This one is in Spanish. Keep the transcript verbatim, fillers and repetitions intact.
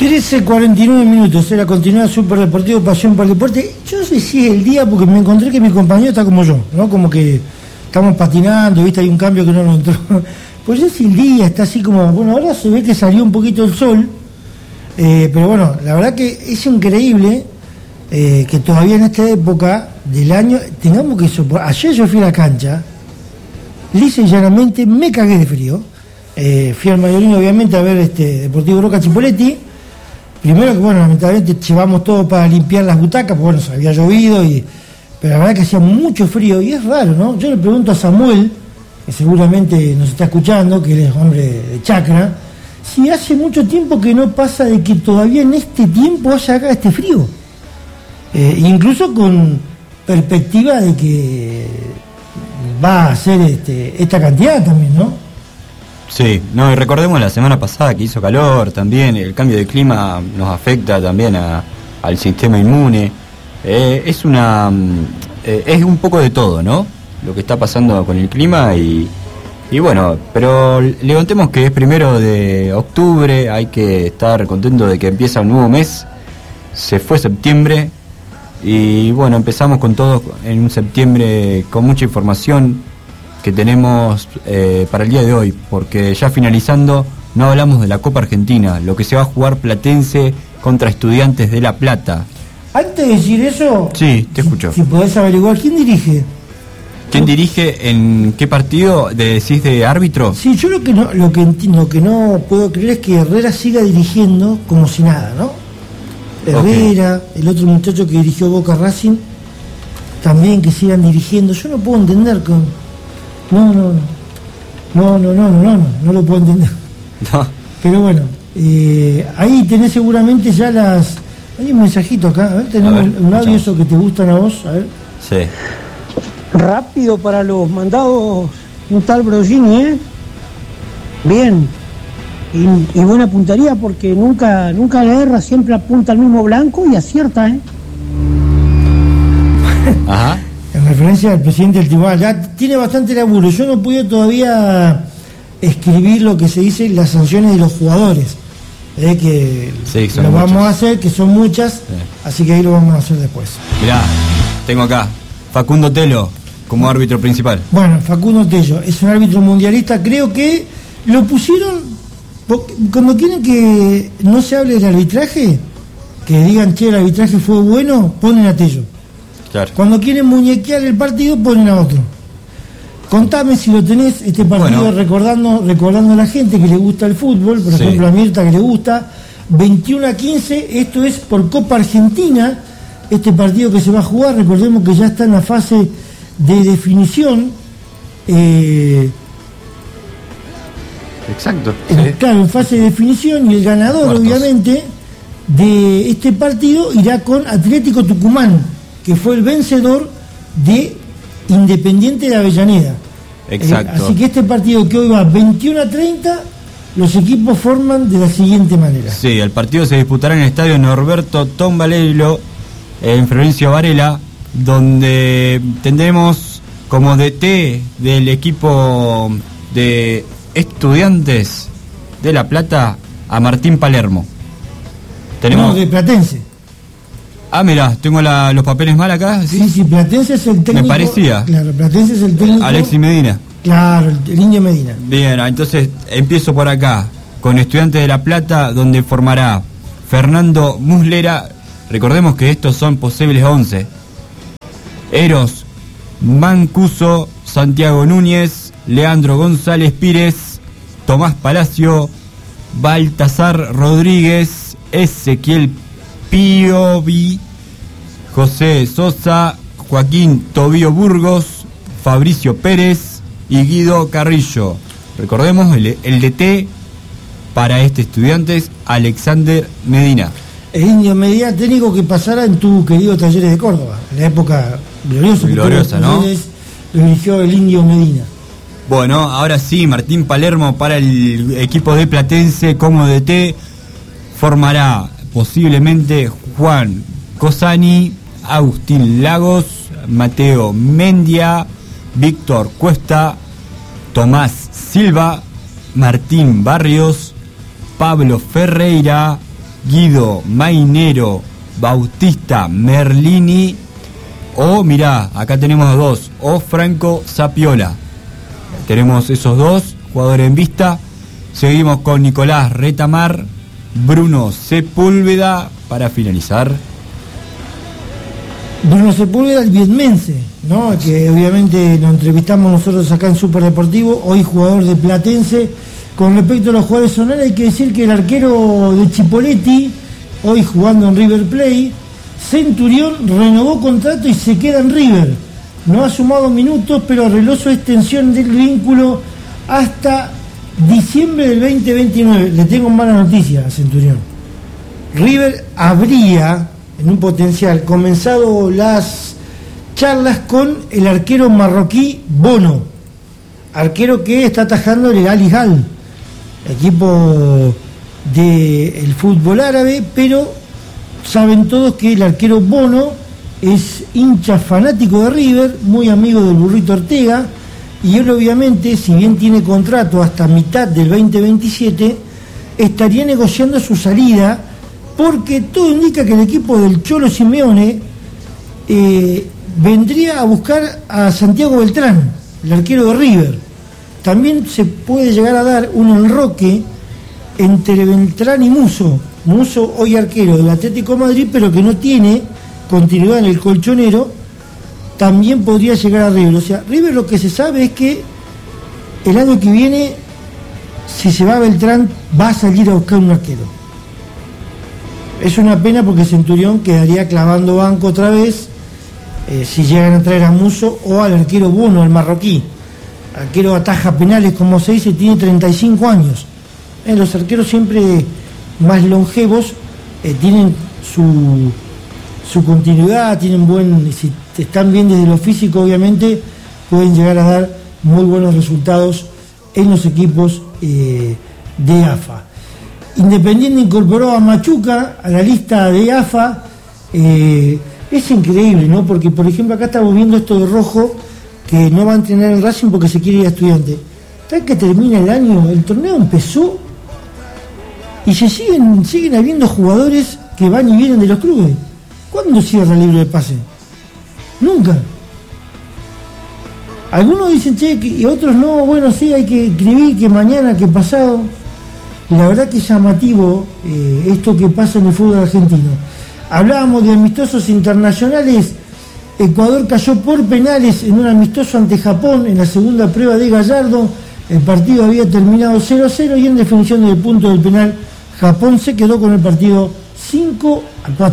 trece cuarenta y nueve minutos, era continuidad Super Deportivo, pasión por el deporte. Yo no sé si es el día porque me encontré que mi compañero está como yo, ¿no? Como que estamos patinando, viste, hay un cambio que no nos entró. Pues es el día, está así como, bueno, ahora se ve que salió un poquito el sol, eh, pero bueno, la verdad que es increíble eh, que todavía en esta época del año tengamos que soportar. Ayer yo fui a la cancha, lisa y llanamente me cagué de frío. Eh, fui al Mayorino obviamente a ver este Deportivo Roca Chipoletti. Primero que bueno, lamentablemente llevamos todo para limpiar las butacas, porque bueno, se había llovido, y, pero la verdad que hacía mucho frío y es raro, ¿no? Yo le pregunto a Samuel, que seguramente nos está escuchando, que él es hombre de chacra, si hace mucho tiempo que no pasa de que todavía en este tiempo haya acá este frío. Eh, incluso con perspectiva de que va a ser este, esta cantidad también, ¿no? Sí, no, y recordemos la semana pasada que hizo calor también, el cambio de clima nos afecta también a, al sistema inmune. Eh, es una eh, es un poco de todo, ¿no? Lo que está pasando con el clima y, y bueno, pero levantemos que es primero de octubre, hay que estar contento de que empieza un nuevo mes, se fue septiembre y bueno, empezamos con todo en un septiembre con mucha información que tenemos eh, para el día de hoy, porque ya finalizando no hablamos de la Copa Argentina, lo que se va a jugar Platense contra Estudiantes de La Plata. Antes de decir eso, sí, te escucho. Si, si podés averiguar, ¿quién dirige? ¿Quién dirige en qué partido? ¿De, ¿Decís de árbitro? Sí, yo lo que no lo que entiendo, lo que no puedo creer es que Herrera siga dirigiendo como si nada, ¿no? Herrera, okay. El otro muchacho que dirigió Boca Racing, también que sigan dirigiendo. Yo no puedo entender con... No, no, no. No, no, no, no, no, no, no lo puedo entender. No. Pero bueno, eh, ahí tenés seguramente ya las... Hay un mensajito acá, a ver, tenemos a ver, un audio, eso que te gustan a vos, a ver. Sí. Rápido para los mandados, un tal Brogini, ¿eh? Bien. Y, y buena puntería porque nunca nunca la erra, siempre apunta al mismo blanco y acierta, ¿eh? Ajá. En referencia al presidente del tribunal, ya tiene bastante laburo. Yo no pude todavía escribir lo que se dice las sanciones de los jugadores, eh, que sí, lo muchas. Vamos a hacer, que son muchas, sí. Así que ahí lo vamos a hacer después. Mirá, tengo acá Facundo Telo como árbitro principal. Bueno, Facundo Telo es un árbitro mundialista, creo que lo pusieron, cuando quieren que no se hable del arbitraje, que digan, che, el arbitraje fue bueno, ponen a Telo. Claro. Cuando quieren muñequear el partido, ponen a otro. Contame si lo tenés, este partido, bueno. recordando recordando a la gente que le gusta el fútbol, por sí. ejemplo a Mirta que le gusta, veintiuno a quince, esto es por Copa Argentina, este partido que se va a jugar, recordemos que ya está en la fase de definición. Eh, Exacto. En, sí. Claro, en fase de definición, y el ganador, Cuartos. obviamente, de este partido irá con Atlético Tucumán, que fue el vencedor de Independiente de Avellaneda. Exacto. Eh, así que este partido que hoy va veintiuno a treinta, los equipos forman de la siguiente manera. Sí, el partido se disputará en el estadio Norberto Tombalelo, en Florencio Varela, donde tendremos como D T del equipo de Estudiantes de La Plata a Martín Palermo. Tenemos no, de Platense. Ah, mirá, tengo la, los papeles mal acá. ¿Sí? sí, sí, Platense es el técnico. Me parecía. Claro, Platense es el técnico. Alexis Medina. Claro, el, el Indio Medina. Bien, entonces empiezo por acá, con Estudiantes de La Plata, donde formará Fernando Muslera. Recordemos que estos son posibles once. Eros Mancuso, Santiago Núñez, Leandro González Pírez, Tomás Palacio, Baltasar Rodríguez, Ezequiel Piovi, José Sosa, Joaquín Tobío Burgos, Fabricio Pérez y Guido Carrillo. Recordemos el, el D T para este Estudiantes, Alexander Medina. El Indio Medina, técnico que pasara en tu querido Talleres de Córdoba, en la época gloriosa, gloriosa, ¿no? Lo dirigió el Indio Medina. Bueno, ahora sí, Martín Palermo para el equipo de Platense como D T formará posiblemente Juan Cosani, Agustín Lagos, Mateo Mendia, Víctor Cuesta, Tomás Silva, Martín Barrios, Pablo Ferreira, Guido, Mainero, Bautista, Merlini, o mirá, acá tenemos dos, o Franco Sapiola. Tenemos esos dos jugadores en vista. Seguimos con Nicolás Retamar, Bruno Sepúlveda para finalizar. Bruno Sepúlveda, el vietmense, ¿no? Que obviamente lo entrevistamos nosotros acá en Superdeportivo, hoy jugador de Platense. Con respecto a los jugadores zonales, hay que decir que el arquero de Chipoletti, hoy jugando en River Plate, Centurión, renovó contrato y se queda en River. No ha sumado minutos, pero arregló su extensión del vínculo hasta diciembre del veinte veintinueve. Le tengo mala noticia a Centurión. River habría, en un potencial, comenzado las charlas con el arquero marroquí Bono, arquero que está atajando el Al Hilal, equipo del fútbol árabe, pero saben todos que el arquero Bono es hincha fanático de River, muy amigo del Burrito Ortega, y él obviamente, si bien tiene contrato hasta mitad del veinte veintisiete, estaría negociando su salida, porque todo indica que el equipo del Cholo Simeone eh, vendría a buscar a Santiago Beltrán, el arquero de River. También se puede llegar a dar un enroque entre Beltrán y Musso. Musso hoy arquero del Atlético de Madrid, pero que no tiene continuidad en el colchonero, también podría llegar a River. O sea, River lo que se sabe es que el año que viene, si se va Beltrán, va a salir a buscar un arquero. Es una pena porque Centurión quedaría clavando banco otra vez eh, si llegan a traer a Musso o al arquero Bono, al marroquí. Arquero ataja penales, como se dice, tiene treinta y cinco años. Eh, los arqueros siempre más longevos eh, tienen su, su continuidad, tienen buen, si están bien desde lo físico, obviamente pueden llegar a dar muy buenos resultados en los equipos eh, de A F A. Independiente incorporó a Machuca a la lista de A F A. Eh, es increíble, ¿no? Porque, por ejemplo, acá estamos viendo esto de Rojo, que no va a entrenar en Racing porque se quiere ir a Estudiante. Tal que termina el año, el torneo empezó y se siguen, siguen habiendo jugadores que van y vienen de los clubes. ¿Cuándo cierra el libro de pase? Nunca. Algunos dicen, che, y otros no, bueno, sí, hay que escribir, que mañana, que pasado. La verdad que es llamativo eh, esto que pasa en el fútbol argentino. Hablábamos de amistosos internacionales. Ecuador cayó por penales en un amistoso ante Japón en la segunda prueba de Gallardo. El partido había terminado cero a cero y en definición del punto del penal, Japón se quedó con el partido cinco a cuatro.